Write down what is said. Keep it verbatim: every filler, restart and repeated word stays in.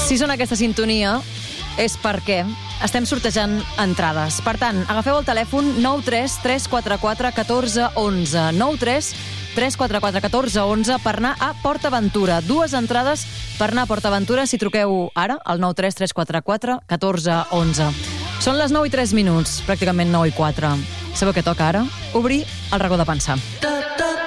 Si sona aquesta sintonia és perquè estem sortejant entrades. Per tant, agafeu el telèfon nou tres tres quatre quatre un quatre un u. nou tres tres quatre quatre un quatre un u per anar a PortAventura. Dues entrades per anar a PortAventura si truqueu ara al nou tres tres quatre quatre un quatre un u. Són les nou i tres minuts, pràcticament nou i quatre. Sabeu què toca ara? Obrir el racó de pensar.